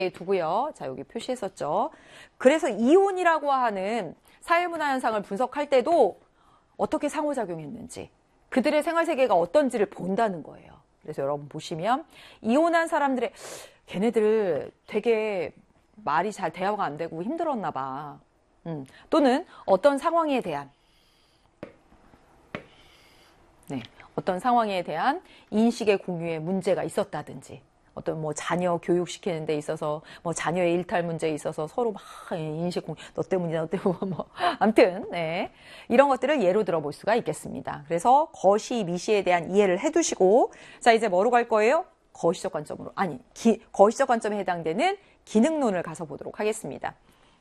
두고요. 자, 여기 표시했었죠. 그래서 이혼이라고 하는 사회문화 현상을 분석할 때도 어떻게 상호작용했는지, 그들의 생활세계가 어떤지를 본다는 거예요. 그래서 여러분 보시면 이혼한 사람들의 걔네들 되게 말이 잘 대화가 안 되고 힘들었나 봐. 또는 어떤 상황에 대한 어떤 상황에 대한 인식의 공유에 문제가 있었다든지, 어떤 뭐 자녀 교육시키는 데 있어서 뭐 자녀의 일탈 문제에 있어서 서로 막 인식 공유, 너 때문이야, 너 때문에 뭐 아무튼 이런 것들을 예로 들어볼 수가 있겠습니다. 그래서 거시, 미시에 대한 이해를 해두시고, 자, 이제 뭐로 갈 거예요? 거시적 관점으로, 거시적 관점에 해당되는 기능론을 가서 보도록 하겠습니다.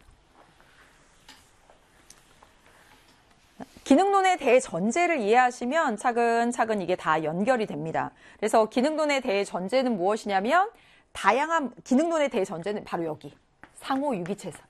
기능론의 대전제를 이해하시면 차근차근 이게 다 연결이 됩니다. 그래서 기능론의 대전제는 무엇이냐면, 기능론의 대전제는 바로 여기. 사회유기체설.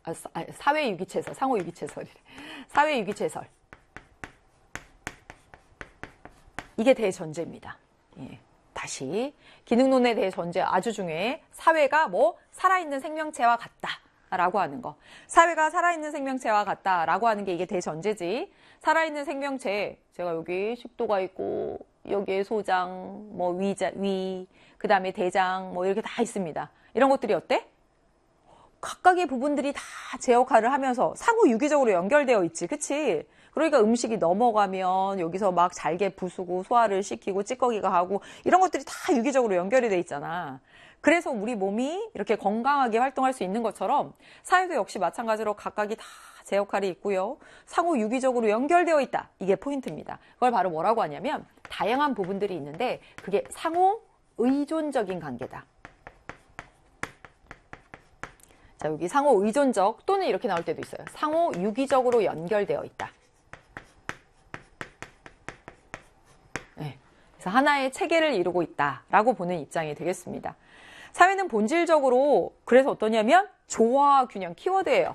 이게 대전제입니다. 예. 다시. 기능론에 대해 전제 아주 중요해. 사회가 살아있는 생명체와 같다라고 하는 거. 사회가 살아있는 생명체와 같다라고 하는 게 이게 대전제지. 살아있는 생명체, 제가 여기 식도가 있고, 여기에 소장, 위, 그 다음에 대장, 이렇게 다 있습니다. 이런 것들이 어때? 각각의 부분들이 다 제 역할을 하면서 상호 유기적으로 연결되어 있지, 그치? 그러니까 음식이 넘어가면 여기서 막 잘게 부수고 소화를 시키고 찌꺼기가 하고 이런 것들이 다 유기적으로 연결이 돼 있잖아. 그래서 우리 몸이 이렇게 건강하게 활동할 수 있는 것처럼 사회도 역시 마찬가지로 각각이 다 제 역할이 있고요. 상호 유기적으로 연결되어 있다. 이게 포인트입니다. 그걸 바로 뭐라고 하냐면, 다양한 부분들이 있는데 그게 상호 의존적인 관계다. 자, 여기 상호 의존적 또는 이렇게 나올 때도 있어요. 상호 유기적으로 연결되어 있다. 네. 그래서 하나의 체계를 이루고 있다라고 보는 입장이 되겠습니다. 사회는 본질적으로 그래서 어떠냐면 조화 균형 키워드예요.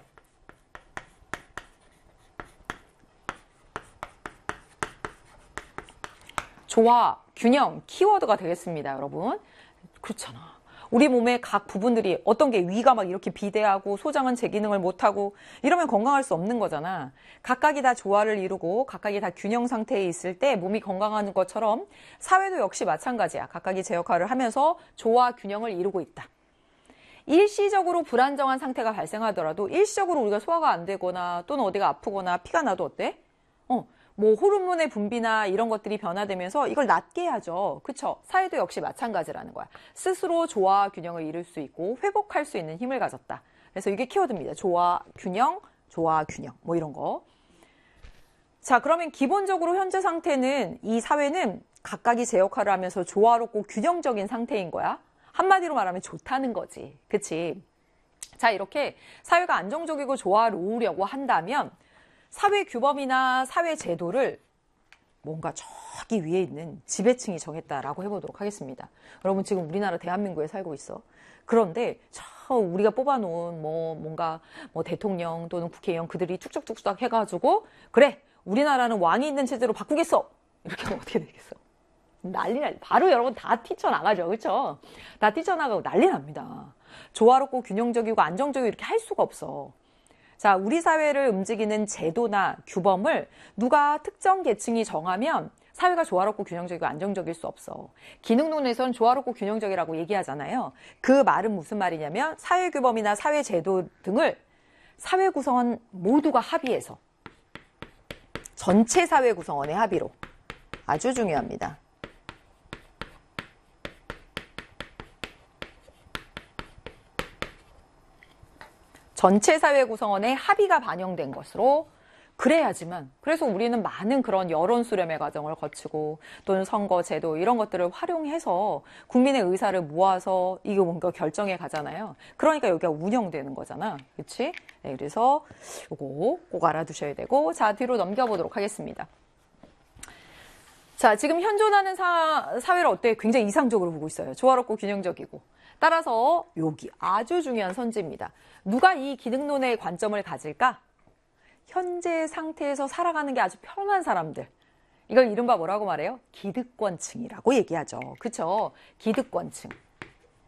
조화, 균형, 키워드가 되겠습니다, 여러분. 그렇잖아. 우리 몸의 각 부분들이 어떤 게 위가 막 이렇게 비대하고 소장은 제 기능을 못하고 이러면 건강할 수 없는 거잖아. 각각이 다 조화를 이루고 각각이 다 균형 상태에 있을 때 몸이 건강한 것처럼 사회도 역시 마찬가지야. 각각이 제 역할을 하면서 조화, 균형을 이루고 있다. 일시적으로 불안정한 상태가 발생하더라도 일시적으로 우리가 소화가 안 되거나 또는 어디가 아프거나 피가 나도 어때? 호르몬의 분비나 이런 것들이 변화되면서 이걸 낫게 해야죠. 그쵸? 사회도 역시 마찬가지라는 거야. 스스로 조화, 균형을 이룰 수 있고 회복할 수 있는 힘을 가졌다. 그래서 이게 키워드입니다. 조화, 균형, 이런 거. 자, 그러면 기본적으로 현재 상태는 이 사회는 각각이 제 역할을 하면서 조화롭고 균형적인 상태인 거야. 한마디로 말하면 좋다는 거지. 그치? 자, 이렇게 사회가 안정적이고 조화로우려고 한다면 사회 규범이나 사회 제도를 뭔가 저기 위에 있는 지배층이 정했다라고 해보도록 하겠습니다. 여러분 지금 우리나라 대한민국에 살고 있어. 그런데 우리가 뽑아놓은 뭔가 대통령 또는 국회의원 그들이 툭툭툭툭 해가지고 그래 우리나라는 왕이 있는 체제로 바꾸겠어. 이렇게 하면 어떻게 되겠어? 난리. 바로 여러분 다 뛰쳐나가죠. 그렇죠? 다 뛰쳐나가고 난리 납니다. 조화롭고 균형적이고 안정적이고 이렇게 할 수가 없어. 자, 우리 사회를 움직이는 제도나 규범을 누가 특정 계층이 정하면 사회가 조화롭고 균형적이고 안정적일 수 없어. 기능론에선 조화롭고 균형적이라고 얘기하잖아요. 그 말은 무슨 말이냐면 사회 규범이나 사회 제도 등을 사회 구성원 모두가 합의해서 전체 사회 구성원의 합의로 아주 중요합니다. 전체 사회 구성원의 합의가 반영된 것으로 그래야지만 그래서 우리는 많은 그런 여론 수렴의 과정을 거치고 또는 선거 제도 이런 것들을 활용해서 국민의 의사를 모아서 이거 뭔가 결정해 가잖아요. 그러니까 여기가 운영되는 거잖아. 그렇지? 네, 그래서 이거 꼭 알아두셔야 되고 자 뒤로 넘겨보도록 하겠습니다. 자 지금 현존하는 사회를 어때? 굉장히 이상적으로 보고 있어요. 조화롭고 균형적이고. 따라서 여기 아주 중요한 선지입니다. 누가 이 기능론의 관점을 가질까? 현재 상태에서 살아가는 게 아주 편한 사람들. 이걸 이른바 뭐라고 말해요? 기득권층이라고 얘기하죠. 그쵸? 기득권층.